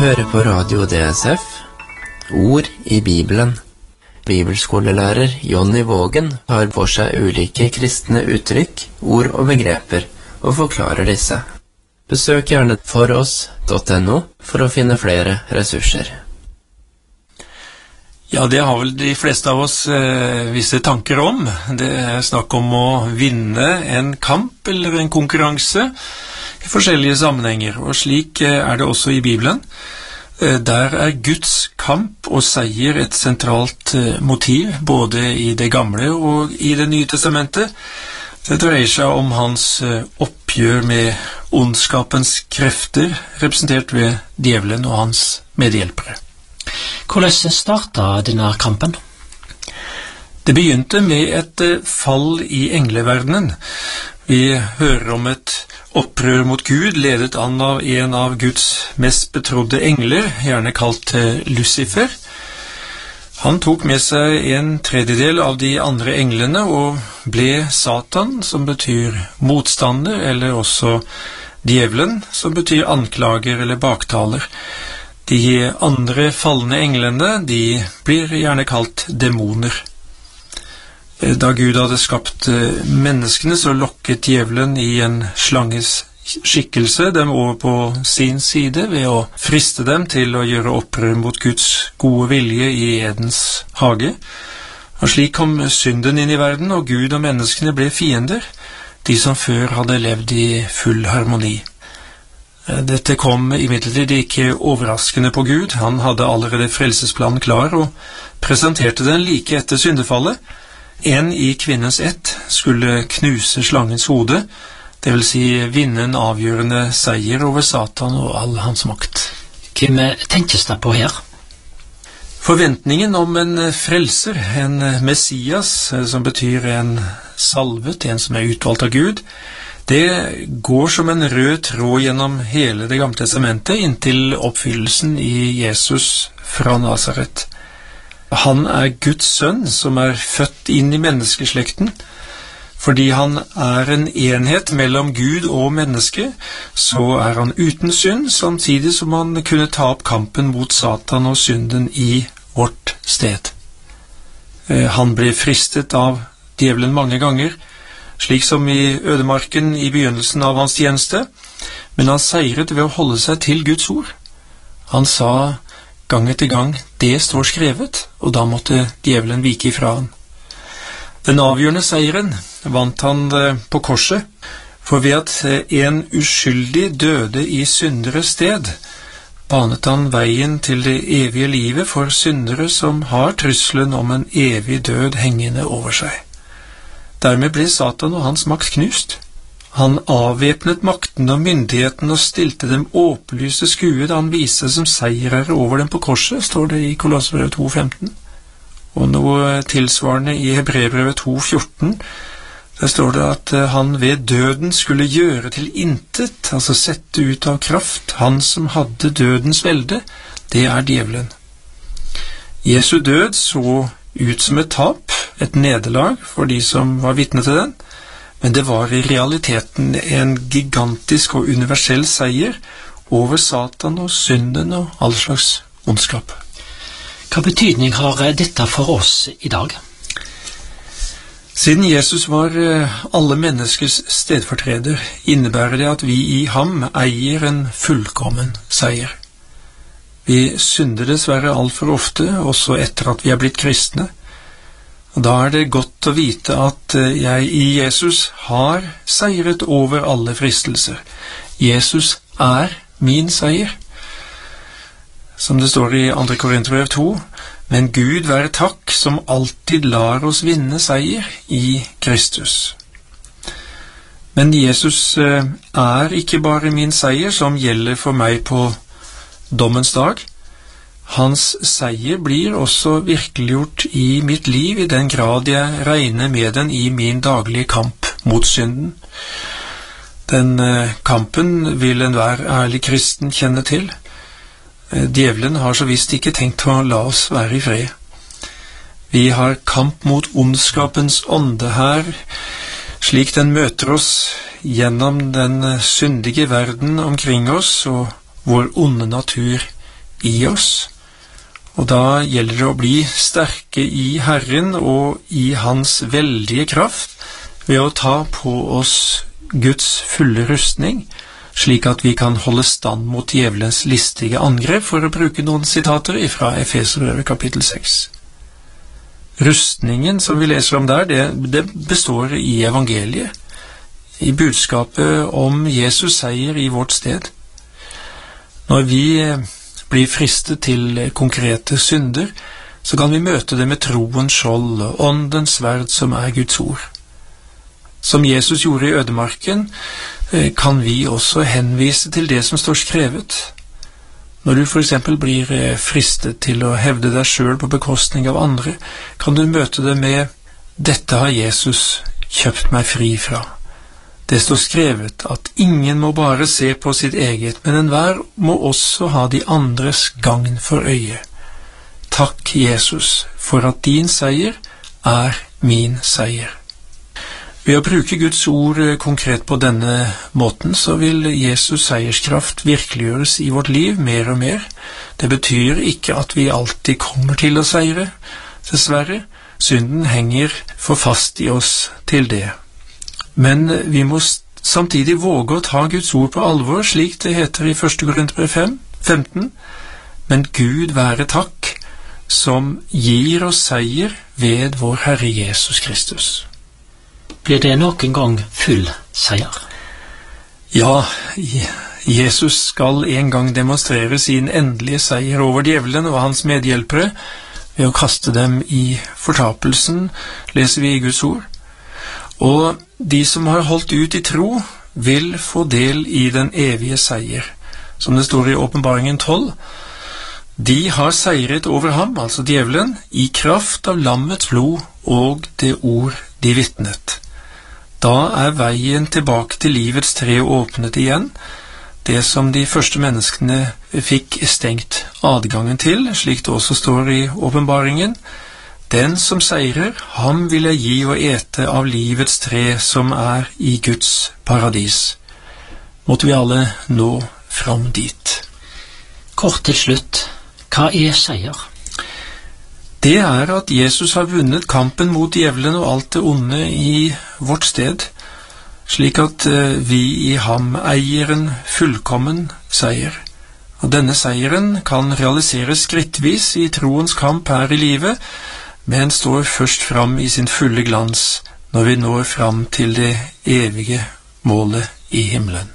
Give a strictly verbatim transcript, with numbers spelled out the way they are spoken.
hører på Radio D S F, Ord i Bibelen. Bibelskolelærer Jonny Vågen tar for seg ulike kristne uttrykk, ord og begreper, og forklarer disse. Besøk gjerne foross punktum no for å finne flere ressurser. Ja, det har vel de fleste av oss eh, visse tanker om. Det er snakk om å vinne en kamp eller en konkurranse i forskjellige sammenhenger, og slik eh, er det også i Bibelen. Eh, der er Guds kamp og seier et sentralt eh, motiv, både i det gamle og i det nye testamentet. Det dreier seg om hans eh, oppgjør med ondskapens krefter, representert ved djevelen og hans medhjelpere. Hvordan startet denne kampen? Det begynte med et fall i engleverdenen. Vi hører om et opprør mot Gud, ledet an av en av Guds mest betrodde engler, gjerne kalt Lucifer. Han tok med seg en tredjedel av de andre englene og ble Satan, som betyr motstander, eller også djevelen, som betyr anklager eller baktaler. De andre fallende englene, de blir gjerne kalt demoner. Da Gud hadde skapt menneskene, så lokket djevelen i en slanges skikkelse dem over på sin side ved å friste dem til å gjøre opprør mot Guds gode vilje i Edens hage. Og slik kom synden inn i verden, og Gud og menneskene ble fiender, de som før hadde levd i full harmoni. Dette kom imidlertid ikke overraskende på Gud. Han hadde allerede frelsesplanen klar og presenterte den like etter syndefallet. En i kvinnens ett skulle knuse slangens hode, det vil si vinne en avgjørende seier over Satan og all hans makt. Hvem tenkes det på her? Forventningen om en frelser, en Messias, som betyr en salvet, en som er utvalgt av Gud, det går som en rød tråd gjennom hele det gamle testamentet inntil oppfyllelsen i Jesus fra Nazaret. Han er Guds sønn som er født inn i menneskeslekten. Fordi han er en enhet mellom Gud og menneske, så er han uten synd, samtidig som han kunne ta opp kampen mot Satan og synden i vårt sted. Han ble fristet av djevelen mange ganger, slik som i ødemarken i begynnelsen av hans tjeneste, men han seiret ved å holde seg til Guds ord. Han sa gang etter gang, det står skrevet, og da måtte djevelen vike ifra han. Den avgjørende seieren vant han på korset, for ved at en uskyldig døde i synderes sted, banet han veien til det evige livet for syndere som har trusselen om en evig død hengende over seg. Dermed ble Satan og hans makt knust. Han avvæpnet makten og myndigheten og stilte dem åpenlyse skue da han viste som seierere over dem på korset, står det i Kolossebrevet to femten. Og noe tilsvarende i Hebreerbrevet to fjorten, der står det at han ved døden skulle gjøre til intet, altså sette ut av kraft, han som hadde dødens velde, det er djevelen. Jesu død så ut som et tap, et nederlag for de som var vitne til den, men det var i realiteten en gigantisk og universell seier over Satan og synden og all slags ondskap. Hva betydning har dette for oss i dag? Siden Jesus var alle menneskers stedfortreder, innebærer det at vi i ham eier en fullkommen seier. Vi synder dessverre alt for ofte, også etter at vi er blitt kristne. Og da er det godt å vite at jeg i Jesus har seiret over alle fristelser. Jesus er min seier. Som det står i andre Korinterbrev to, men Gud være takk som alltid lar oss vinne seier i Kristus. Men Jesus er ikke bare min seier som gjelder for meg på dommens dag. Hans seier blir også virkeliggjort i mitt liv i den grad jeg regner med den i min daglige kamp mot synden. Den eh, kampen vil enhver ærlig kristen kjenne til. Eh, djevelen har så visst ikke tenkt å la oss være i fred. Vi har kamp mot ondskapens ånde her, slik den møter oss gjennom den syndige verden omkring oss og vår onde natur i oss. Og da gjelder det å bli sterke i Herren og i Hans veldige kraft ved å ta på oss Guds fulle rustning, slik at vi kan holde stand mot djevelens listige angrep, for å bruke noen sitater fra Efeserbrevet kapittel seks. Rustningen som vi leser om der, det, det består i evangeliet, i budskapet om Jesus seier i vårt sted. Når vi blir fristet til konkrete synder, så kan vi møte det med troens skjold og åndens sverd som er Guds ord. Som Jesus gjorde i ødemarken, kan vi også henvise til det som står skrevet. Når du for eksempel blir fristet til å hevde deg selv på bekostning av andre, kan du møte det med «Dette har Jesus kjøpt meg fri fra». Det står skrevet at ingen må bare se på sitt eget, men enhver må også ha de andres gagn for øye. Takk, Jesus, for at din seier er min seier. Ved å bruke Guds ord konkret på denne måten, så vil Jesus seierskraft virkeliggjøres i vårt liv mer og mer. Det betyr ikke at vi alltid kommer til å seire, dessverre. Synden henger for fast i oss til det. Men vi må samtidig våge å ta Guds ord på alvor, slik det heter i første Korinterbrev fem femten. Men Gud være takk, som gir oss seier ved vår Herre Jesus Kristus. Blir det noen gang full seier? Ja, Jesus skal en gang demonstrere sin endelige seier over djevelen og hans medhjelpere ved å kaste dem i fortapelsen, leser vi i Guds ord. Og de som har holdt ut i tro, vil få del i den evige seier. Som det står i Åpenbaringen tolv, de har seiret over ham, altså djevelen, i kraft av lammets blod og det ord de vitnet. Da er veien tilbake til livets tre åpnet igjen, det som de første menneskene fikk stengt adgangen til, slik det også står i Åpenbaringen. Den som seirer, ham vil jeg gi å ete av livets tre som er i Guds paradis. Måtte vi alle nå fram dit. Kort til slutt, hva er seier? Det er at Jesus har vunnet kampen mot djevelen og alt det onde i vårt sted, slik at vi i ham eier en fullkommen seier. Og denne seieren kan realiseres skrittvis i troens kamp her i livet, men står først fram i sin fulle glans når vi når fram til det evige målet i himmelen.